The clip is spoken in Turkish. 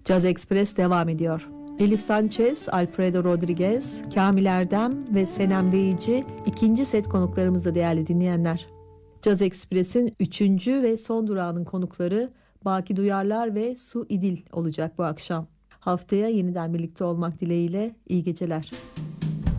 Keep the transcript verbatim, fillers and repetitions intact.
Caz Express devam ediyor. Elif Sanchez, Alfredo Rodriguez, Kamil Erdem ve Senem Deyici ikinci set konuklarımızda değerli dinleyenler. Caz Express'in üçüncü ve son durağının konukları Baki Duyarlar ve Su İdil olacak bu akşam. Haftaya yeniden birlikte olmak dileğiyle iyi geceler.